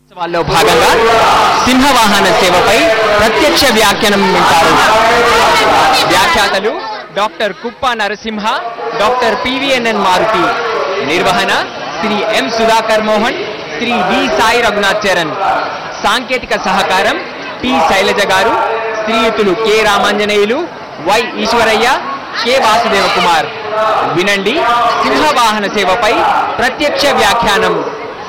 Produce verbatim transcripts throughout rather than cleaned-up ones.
ఉత్సవాల్లో భాగంగా సింహవాహన సేవపై ప్రత్యక్ష వ్యాఖ్యానం వింటారు. వ్యాఖ్యాతలు డాక్టర్ కుప్ప నరసింహ, డాక్టర్ పివిఎన్ఎన్ మారుతి. నిర్వహణ శ్రీ ఎం సుధాకర్ మోహన్, శ్రీ వి సాయి రఘునాథ్ చరణ్. సాంకేతిక సహకారం టి శైలజ గారు, శ్రీయుతులు K Ramanjaneyulu, why Eshwaraiah, K Vasudeva Kumar. వినండి సింహవాహన సేవపై ప్రత్యక్ష వ్యాఖ్యానం.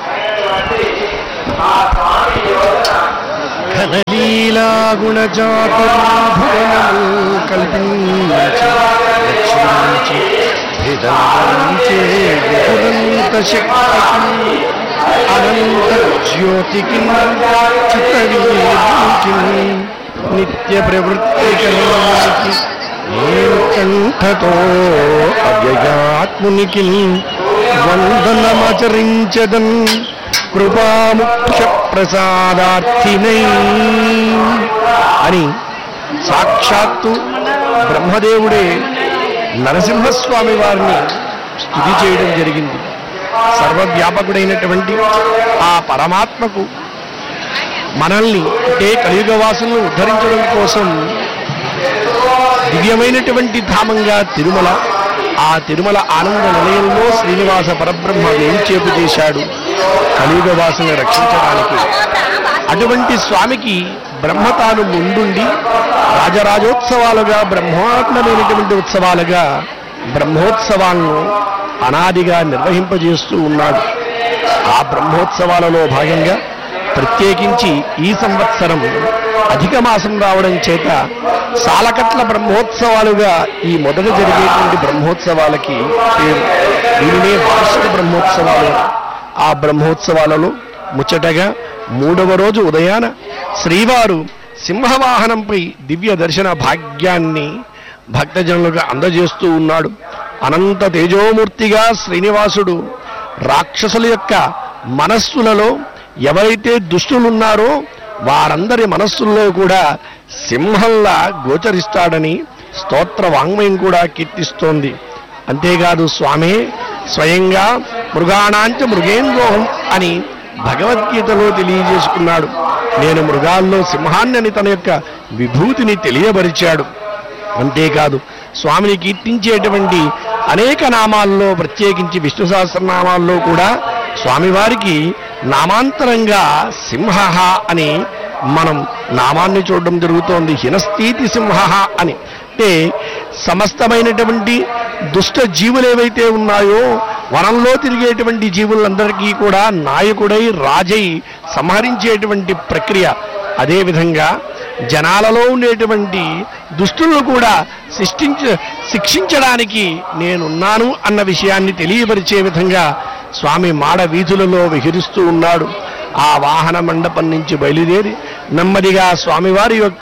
ఘనలీలా గుణజాతరాభరణము కల్పించి రక్షించి విధానించే విపులంత శక్తికి అనంత జ్యోతికి చిత్తవీకి నిత్య ప్రవృత్తి కలిగి కంఠతో అవ్యయాత్మునికి వందనమాచరించదన్ కృపాముఖ్య ప్రసాదార్థినై అని సాక్షాత్తు బ్రహ్మదేవుడే నరసింహస్వామి వారిని స్తుతి చేయడం జరిగింది. సర్వవ్యాపకుడైనటువంటి ఆ పరమాత్మకు మనల్ని అంటే కలియుగవాసులను ఉద్ధరించడం కోసం దివ్యమైనటువంటి ధామంగా తిరుమల, ఆ తిరుమల ఆనంద నిలయంలో శ్రీనివాస పరబ్రహ్మ వేంచేపు చేశాడు కలియుగవాసులను రక్షించడానికి. అటువంటి స్వామికి బ్రహ్మ తాను ముందుండి రాజరాజోత్సవాలుగా బ్రహ్మాండమైనటువంటి ఉత్సవాలుగా బ్రహ్మోత్సవాలను అనాదిగా నిర్వహింపజేస్తూ ఉన్నాడు. ఆ బ్రహ్మోత్సవాలలో భాగంగా ప్రత్యేకించి ఈ సంవత్సరం అధిక మాసం రావడం చేత సాలకట్ల బ్రహ్మోత్సవాలుగా ఈ మొదట జరిగేటువంటి బ్రహ్మోత్సవాలకి పేరు. దీనినే వార్షిక బ్రహ్మోత్సవాలు. ఆ బ్రహ్మోత్సవాలలో ముచ్చటగా మూడవ రోజు ఉదయాన శ్రీవారు సింహవాహనంపై దివ్య దర్శన భాగ్యాన్ని భక్తజనులుగా అందజేస్తూ ఉన్నాడు. అనంత తేజోమూర్తిగా శ్రీనివాసుడు రాక్షసుల యొక్క మనస్సులలో ఎవరైతే దుష్టులున్నారో వారందరి మనస్సుల్లో కూడా సింహంలా గోచరిస్తాడని స్తోత్ర వాంగ్మయం కూడా కీర్తిస్తోంది. అంతేకాదు స్వామి స్వయంగా మృగాణాంచ మృగేంద్రోహం అని భగవద్గీతలో తెలియజేసుకున్నాడు. నేను మృగాల్లో సింహాన్ని తన యొక్క విభూతిని తెలియబరిచాడు. అంతేకాదు స్వామిని కీర్తించేటువంటి అనేక నామాల్లో ప్రత్యేకించి విష్ణు సహస్రనామాల్లో కూడా స్వామివారికి నామాంతరంగా సింహ అని మనం నామాన్ని చూడడం జరుగుతోంది. హినస్థితి సింహ అని. అంటే సమస్తమైనటువంటి దుష్ట జీవులు ఏవైతే ఉన్నాయో వనంలో తిరిగేటువంటి జీవులందరికీ కూడా నాయకుడై రాజై సంహరించేటువంటి ప్రక్రియ. అదేవిధంగా జనాలలో ఉండేటువంటి దుష్టులను కూడా శిష్టించ శిక్షించడానికి నేనున్నాను అన్న విషయాన్ని తెలియపరిచే విధంగా స్వామి మాడ వీధులలో విహరిస్తూ ఉన్నాడు. ఆ వాహన మండపం నుంచి బయలుదేరి నెమ్మదిగా స్వామివారి యొక్క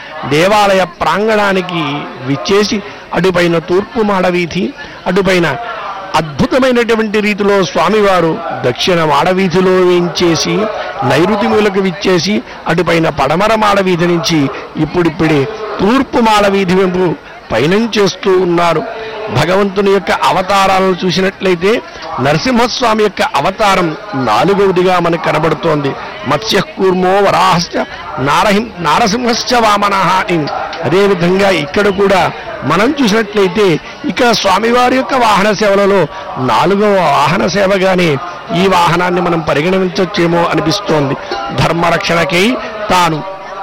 దేవాలయ ప్రాంగణానికి విచ్చేసి అటుపైన తూర్పు మాడవీధి, అటుపైన అద్భుతమైనటువంటి రీతిలో స్వామివారు దక్షిణ మాడవీధిలో వేయించేసి నైరుతి మూలకు విచ్చేసి అటుపైన పడమర మాడవీధి నుంచి ఇప్పుడిప్పుడే తూర్పు మాడవీధి వైపు పయనం చేస్తూ ఉన్నారు. భగవంతుని యొక్క అవతారాలను చూసినట్లయితే నరసింహస్వామి యొక్క అవతారం నాలుగవదిగా మనకు కనబడుతోంది. మత్స్య కూర్మో వరాహశ్చ నారహిం నారసింహశ్చ వామనః. అదేవిధంగా ఇక్కడ కూడా మనం చూసినట్లయితే ఇక్కడ స్వామివారి యొక్క వాహన సేవలలో నాలుగవ వాహన సేవగానే ఈ వాహనాన్ని మనం పరిగణించవచ్చేమో అనిపిస్తోంది. ధర్మరక్షణకై తాను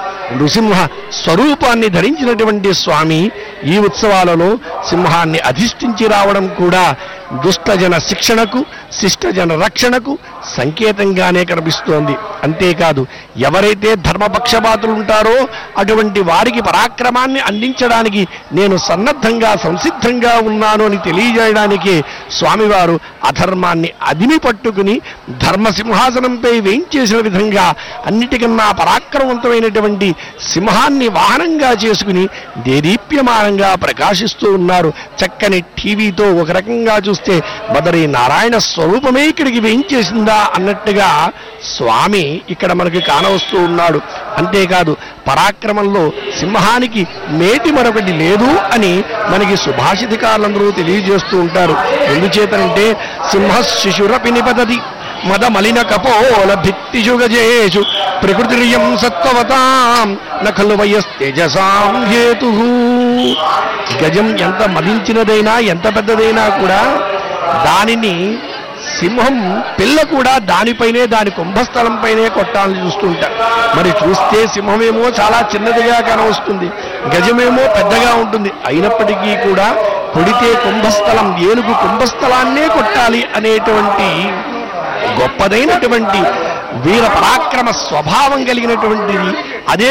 నృసింహ స్వరూపాన్ని ధరించినటువంటి స్వామి ఈ ఉత్సవాలలో సింహాన్ని అధిష్ఠించి రావడం కూడా దుష్టజన శిక్షణకు, శిష్టజన రక్షణకు సంకేతంగానే కనిపిస్తోంది. అంతేకాదు ఎవరైతే ధర్మపక్షపాతులు ఉంటారో అటువంటి వారికి పరాక్రమాన్ని అందించడానికి నేను సన్నద్ధంగా సంసిద్ధంగా ఉన్నాను అని తెలియజేయడానికి స్వామివారు అధర్మాన్ని అదిమి పట్టుకుని ధర్మసింహాసనంపై వేయించేసిన విధంగా అన్నిటికన్నా పరాక్రమవంతమైనటువంటి సింహాన్ని వాహనంగా చేసుకుని దేదీప్యమానంగా ప్రకాశిస్తూ ఉన్నారు. చక్కని టీవీతో ఒక రకంగా చూస్తే బదరి నారాయణ స్వరూపమే ఇక్కడికి వేయించేసిందా అన్నట్టుగా స్వామి ఇక్కడ మనకి కానవస్తూ ఉన్నాడు. అంతేకాదు పరాక్రమంలో సింహానికి మేటి మరొకటి లేదు అని మనకి సుభాషితకారులందరూ తెలియజేస్తూ ఉంటారు. ఎందుచేతనంటే సింహ శిశురపి నిపతతి మద మలిన కపోల భిత్తిషు గజేషు ప్రకృతిరియం సత్వవతాం నఖలు వయస్తేజసాం హేతు. గజం ఎంత మదించినదైనా ఎంత పెద్దదైనా కూడా దానిని సింహం పిల్ల కూడా దానిపైనే దాని కుంభస్థలంపైనే కొట్టాలని చూస్తుంటారు. మరి చూస్తే సింహమేమో చాలా చిన్నదిగా కానవస్తుంది, గజమేమో పెద్దగా ఉంటుంది. అయినప్పటికీ కూడా కొడితే కుంభస్థలం, ఏనుగు కుంభస్థలాన్నే కొట్టాలి అనేటువంటి గొప్పదైనటువంటి వీర పరాక్రమ స్వభావం కలిగినటువంటిది. అదే